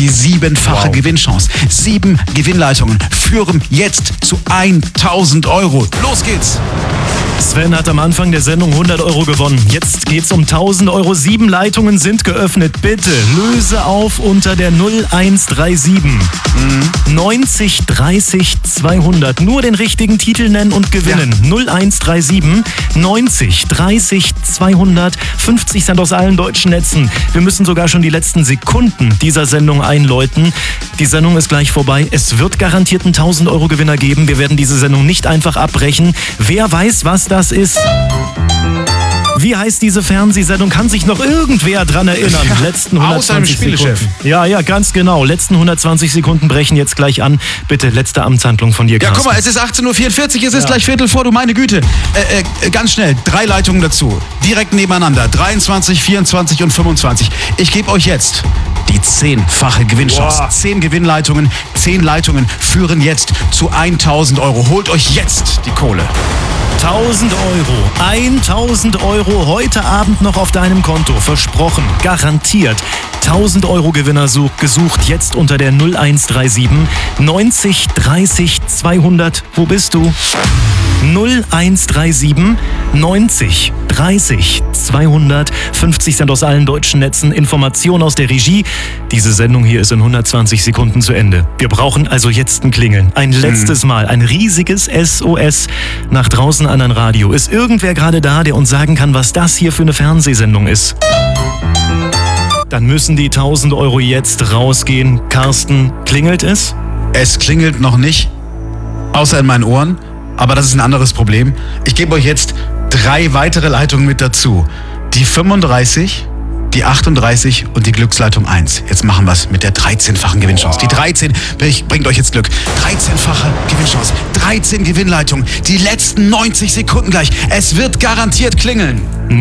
die 7-fache Gewinnchance. 7 Gewinnleitungen führen jetzt zu 1.000 Euro. Los geht's! Sven hat am Anfang der Sendung 100 Euro gewonnen. Jetzt geht's um 1.000 Euro. 7 Leitungen sind geöffnet. Bitte löse auf unter der 0137 90 30 200. Nur den richtigen Titel nennen und gewinnen. Ja. 0137 90 30 200. 50 Cent aus allen deutschen Netzen. Wir müssen sogar schon die letzten Sekunden dieser Sendung einläuten. Die Sendung ist gleich vorbei. Es wird garantiert einen 1.000 Euro Gewinner geben. Wir werden diese Sendung nicht einfach abbrechen. Wer weiß, was das ist? Wie heißt diese Fernsehsendung? Kann sich noch irgendwer dran erinnern? Letzten 120 Sekunden. Ja, ganz genau. Letzten 120 Sekunden brechen jetzt gleich an. Bitte, letzte Amtshandlung von dir, Carsten. Ja, guck mal, es ist 18.44 Uhr, es ist gleich Viertel vor, du meine Güte. Ganz schnell, 3 Leitungen dazu. Direkt nebeneinander. 23, 24 und 25. Ich gebe euch jetzt die 10-fache Gewinnchance. Boah. 10 Gewinnleitungen, 10 Leitungen führen jetzt zu 1.000 Euro. Holt euch jetzt die Kohle. 1.000 Euro. 1.000 Euro heute Abend noch auf deinem Konto. Versprochen. Garantiert. 1.000 Euro Gewinner gesucht. Jetzt unter der 0137 90 30 200. Wo bist du? 0137 90 30 200. 50 Cent aus allen deutschen Netzen. Information aus der Regie. Diese Sendung hier ist in 120 Sekunden zu Ende. Wir brauchen also jetzt ein Klingeln. Ein letztes Mal. Ein riesiges SOS nach draußen an ein Radio. Ist irgendwer gerade da, der uns sagen kann, was das hier für eine Fernsehsendung ist? Dann müssen die 1.000 Euro jetzt rausgehen. Carsten, klingelt es? Es klingelt noch nicht, außer in meinen Ohren. Aber das ist ein anderes Problem. Ich gebe euch jetzt 3 weitere Leitungen mit dazu. Die 35, die 38 und die Glücksleitung 1. Jetzt machen wir es mit der 13-fachen Gewinnchance. Die 13 bringt euch jetzt Glück. 13-fache Gewinnchance. 13 Gewinnleitungen. Die letzten 90 Sekunden gleich. Es wird garantiert klingeln.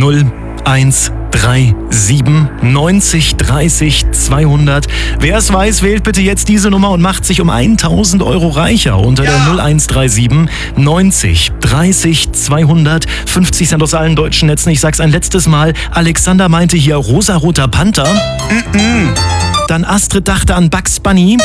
0137 90 30 200. Wer es weiß, wählt bitte jetzt diese Nummer und macht sich um 1.000 Euro reicher unter der 0137 90 30 200. 50 Cent aus allen deutschen Netzen. Ich sag's ein letztes Mal. Alexander meinte hier rosaroter Panther. Dann Astrid dachte an Bugs Bunny.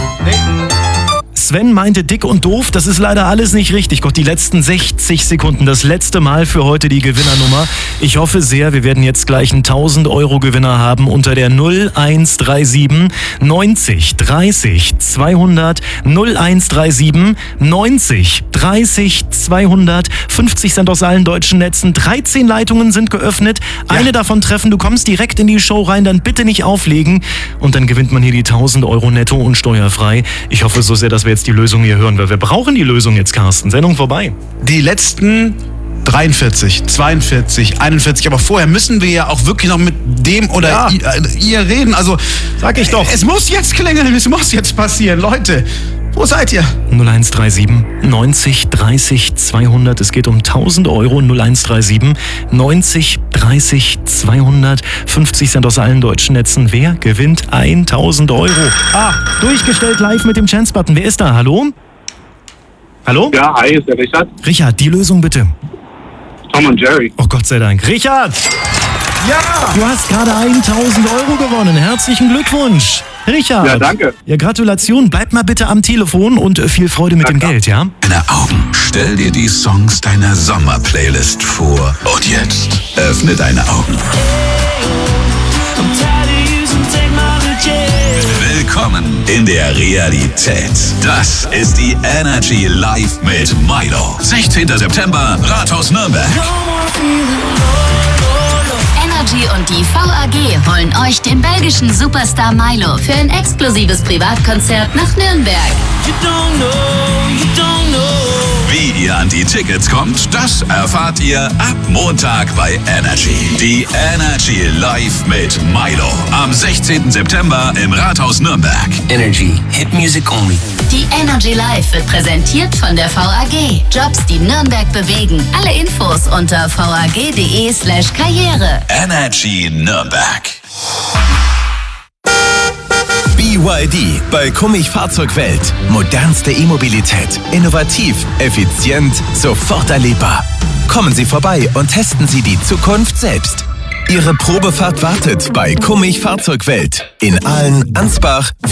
Sven meinte dick und doof, das ist leider alles nicht richtig. Gott, die letzten 60 Sekunden, das letzte Mal für heute die Gewinnernummer. Ich hoffe sehr, wir werden jetzt gleich einen 1.000 Euro Gewinner haben unter der 0137 90 30 200. 0137 90 30 200. 50 Cent aus allen deutschen Netzen. 13 Leitungen sind geöffnet. Eine davon treffen, du kommst direkt in die Show rein, dann bitte nicht auflegen. Und dann gewinnt man hier die 1.000 Euro netto und steuerfrei. Ich hoffe so sehr, dass wir jetzt die Lösung hier hören, weil wir brauchen die Lösung jetzt, Carsten. Sendung vorbei. Die letzten 43, 42, 41, aber vorher müssen wir ja auch wirklich noch mit dem oder ihr reden. Also, sag ich doch. Es muss jetzt klingeln, es muss jetzt passieren. Leute, wo seid ihr? 0137 90 30 200. Es geht um 1.000 Euro. 0137 90 30 200. 50 Cent aus allen deutschen Netzen. Wer gewinnt 1.000 Euro? Durchgestellt live mit dem Chance-Button. Wer ist da? Hallo? Hallo? Ja, hi, ist der Richard. Richard, die Lösung bitte. Tom und Jerry. Oh Gott sei Dank. Richard! Ja! Du hast gerade 1.000 Euro gewonnen. Herzlichen Glückwunsch. Richard. Ja, danke. Ja, Gratulation. Bleib mal bitte am Telefon und viel Freude mit dem Geld, ja? Deine Augen. Stell dir die Songs deiner Sommerplaylist vor. Und jetzt öffne deine Augen. Willkommen in der Realität. Das ist die Energy Live mit Milo. 16. September, Rathaus Nürnberg. Energy und die VAG holen euch den belgischen Superstar Milo für ein exklusives Privatkonzert nach Nürnberg. Wie ihr an die Tickets kommt, das erfahrt ihr ab Montag bei Energy. Die Energy Live mit Milo. Am 16. September im Rathaus Nürnberg. Energy. Hit music only. Die Energy Live wird präsentiert von der VAG. Jobs, die Nürnberg bewegen. Alle Infos unter vag.de/Karriere. Energy Nürnberg. BYD bei Kummich Fahrzeugwelt. Modernste E-Mobilität. Innovativ, effizient, sofort erlebbar. Kommen Sie vorbei und testen Sie die Zukunft selbst. Ihre Probefahrt wartet bei Kummich Fahrzeugwelt in Aalen, Ansbach,